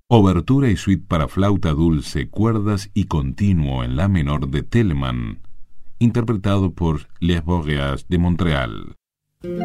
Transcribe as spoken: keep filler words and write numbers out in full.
Obertura y suite para flauta dulce, cuerdas y continuo en la menor de Telemann, interpretado por Les Bourgeois de Montreal.